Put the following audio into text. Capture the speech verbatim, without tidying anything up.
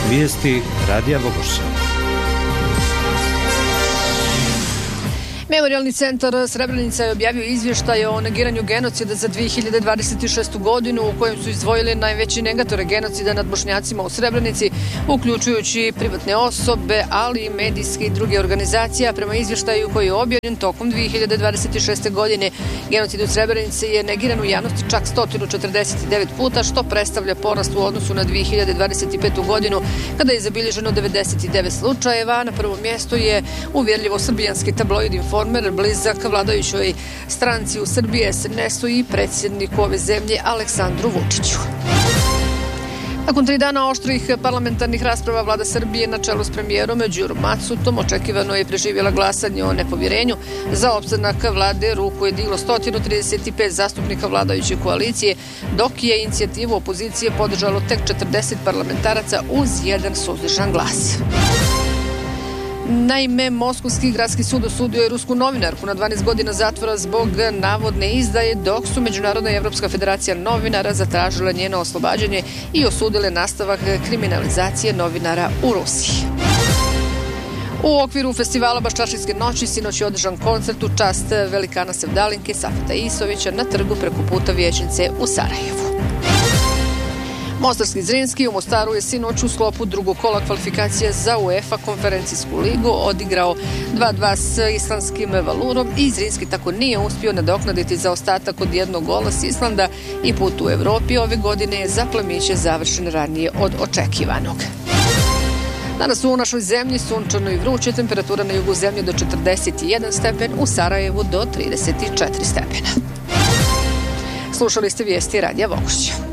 Vijesti Radija Vogošća. Memorijalni centar Srebrenica je objavio izvještaj o negiranju genocida za dve hiljade dvadeset šestu godinu u kojem su izdvojili najveći negatore genocida nad Bošnjacima u Srebrenici, uključujući privatne osobe, ali i medijske i druge organizacije. Prema izvještaju koji je objavljen tokom dve hiljade dvadeset šeste godine, genocid u Srebrenici je negiran u javnosti čak sto četrdeset devet puta, što predstavlja porast u odnosu na dve hiljade dvadeset petu godinu, kada je zabilježeno devedeset devet slučajeva. Na prvom mjestu je uvjerljivo srbijanski tabloid Informer, blizak vladajućoj stranci u Srbiji es en es-u i predsjedniku ove zemlje Aleksandru Vučiću. Nakon tri dana oštrih parlamentarnih rasprava, vlada Srbije na čelu s premijerom Đurom Macutom očekivano je preživjela glasanje o nepovjerenju. Za opstanak vlade ruku je diglo sto trideset pet zastupnika vladajuće koalicije, dok je inicijativu opozicije podržalo tek četrdeset parlamentaraca uz jedan suzdržan glas. Naime, Moskovski gradski sud osudio je rusku novinarku na dvanaest godina zatvora zbog navodne izdaje, dok su Međunarodna i Evropska federacija novinara zatražila njeno oslobađanje i osudile nastavak kriminalizacije novinara u Rusiji. U okviru festivala Baščaršijske noći sinoć je održan koncert u čast velikana sevdalinke Safeta Isovića na trgu preko puta Vijećnice u Sarajevu. Mostarski Zrinski u Mostaru je sinoć u sklopu drugog kola kvalifikacija za UEFA konferencijsku ligu odigrao dva dva s islandskim Valurom i Zrinski tako nije uspio nadoknaditi zaostatak od jednog gola s Islanda i put u Evropi ove godine je za plemiće završen ranije od očekivanog. Danas u našoj zemlji sunčano i vruće, temperatura na jugu zemlje do četrdeset jedan stepen, u Sarajevu do trideset četiri stepena. Slušali ste vijesti Radija Vogošća.